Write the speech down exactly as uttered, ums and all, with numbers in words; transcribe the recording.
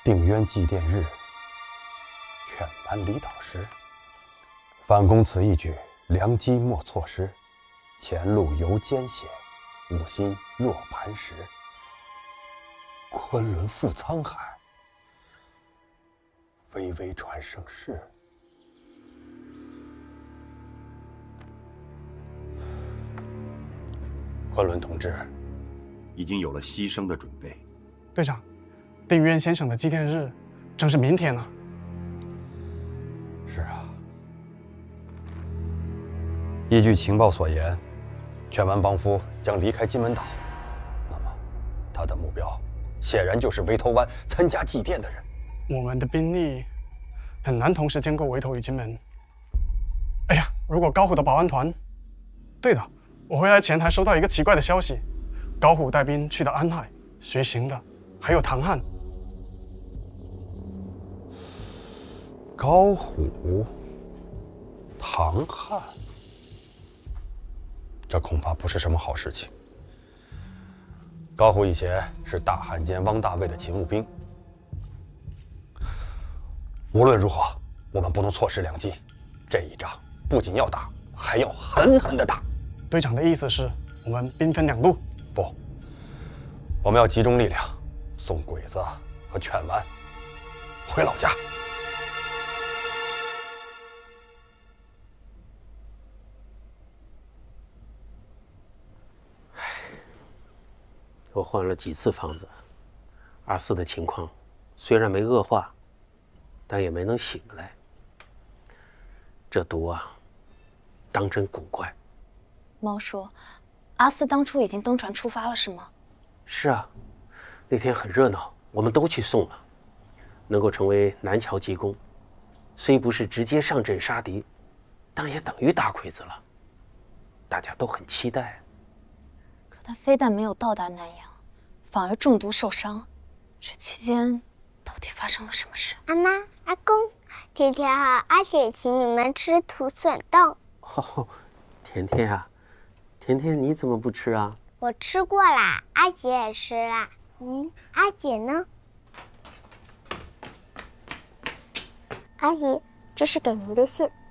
定渊祭奠日，犬蛮离岛时。反攻此一举，良机莫错失。前路犹艰险，吾心若磐石。昆仑赴沧海，巍巍传盛世。昆仑同志已经有了牺牲的准备。 队长，定渊先生的祭奠日正是明天呢。 是啊，依据情报所言，犬蛮帮夫将离开金门岛，那么他的目标显然就是围头湾参加祭奠的人。 我们的兵力很难同时兼顾围头与金门。哎呀，如果高虎的保安团……对的，我回来前还收到一个奇怪的消息，高虎带兵去的安海，随行的还有唐汉。 高虎、唐汉，这恐怕不是什么好事情。高虎以前是大汉奸汪大卫的勤务兵，无论如何，我们不能错失良机。这一仗不仅要打，还要狠狠的打。 队长的意思是，我们兵分两路？ 不，我们要集中力量，送鬼子和犬蛮回老家。 我换了几次方子，阿四的情况虽然没恶化，但也没能醒来。这毒啊，当真古怪。 猫叔，阿四当初已经登船出发了，是吗？ 是啊，那天很热闹，我们都去送了。能够成为南桥急功，虽不是直接上阵杀敌，但也等于打鬼子了。大家都很期待。 可他非但没有到达南阳，反而中毒受伤。这期间到底发生了什么事？ 阿妈、阿公，甜甜和阿姐请你们吃土笋冻。 哦，甜甜啊，甜甜你怎么不吃啊？ 我吃过啦，阿姐也吃啦。嗯，阿姐呢？阿姨，这是给您的信。